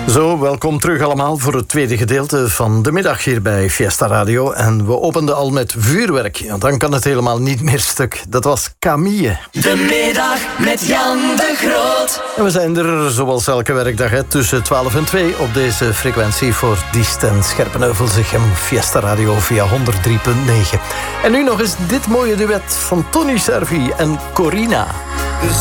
Zo, welkom terug allemaal voor het tweede gedeelte van de middag hier bij Fiesta Radio. En we openden al met vuurwerk. Ja, dan kan het helemaal niet meer stuk. Dat was Camille. De middag met Jan de Groot. En we zijn er zoals elke werkdag tussen 12 en 2 op deze frequentie voor Diest en Scherpenheuvel, Zichem, Fiesta Radio via 103.9. En nu nog eens dit mooie duet van Tony Servi en Corina.